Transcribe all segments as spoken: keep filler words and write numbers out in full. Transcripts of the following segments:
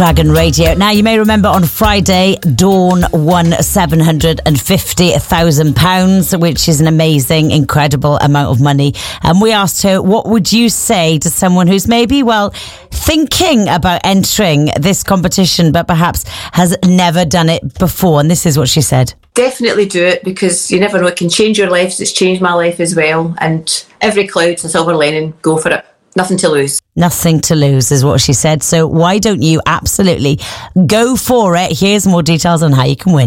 Dragon Radio. Now, you may remember on Friday, Dawn won seven hundred fifty thousand pounds, which is an amazing, incredible amount of money. And we asked her, what would you say to someone who's maybe, well, thinking about entering this competition, but perhaps has never done it before? And this is what she said. Definitely do it, because you never know, it can change your life. It's changed my life as well. And every cloud's a silver lining. Go for it. Nothing to lose. Nothing to lose is what she said. So why don't you absolutely go for it? Here's more details on how you can win.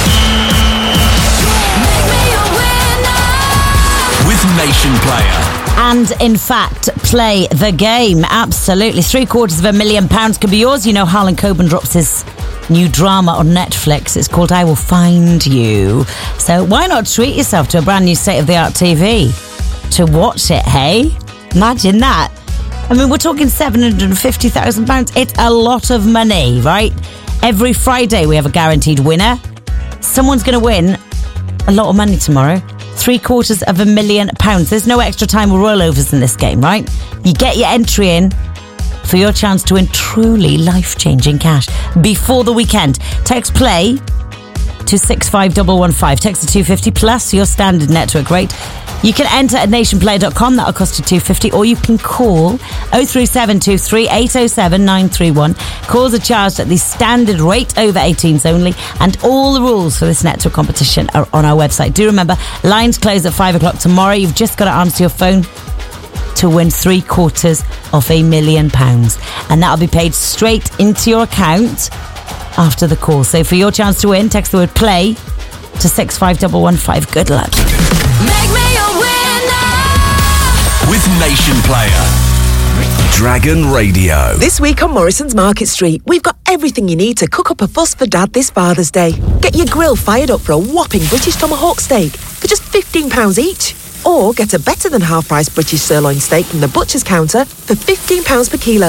With Nation Player. And in fact, play the game. Absolutely. Three quarters of a million pounds could be yours. You know, Harlan Coben drops his new drama on Netflix. It's called I Will Find You. So why not treat yourself to a brand new state-of-the-art T V to watch it, hey? Imagine that. I mean, we're talking seven hundred fifty thousand pounds. It's a lot of money, right? Every Friday we have a guaranteed winner. Someone's going to win a lot of money tomorrow. Three quarters of a million pounds. There's no extra time or rollovers in this game, right? You get your entry in for your chance to win truly life-changing cash before the weekend. Text play to six five one one five. Text to two fifty plus your standard network rate. You can enter at nation player dot com. That'll cost you two fifty. Or you can call oh three seven two three eight oh seven nine three one. Calls are charged at the standard rate, over eighteens only. And all the rules for this network competition are on our website. Do remember, lines close at five o'clock tomorrow. You've just got to answer your phone to win three quarters of a million pounds. And that'll be paid straight into your account after the call. So for your chance to win, text the word play to six five one one five. Good luck. Make me a winner with Nation Player. Dragon Radio. This week on Morrison's Market Street, we've got everything you need to cook up a fuss for Dad this Father's Day. Get your grill fired up for a whopping British tomahawk steak for just fifteen pounds each. Or get a better than half-price British sirloin steak from the butcher's counter for fifteen pounds per kilo.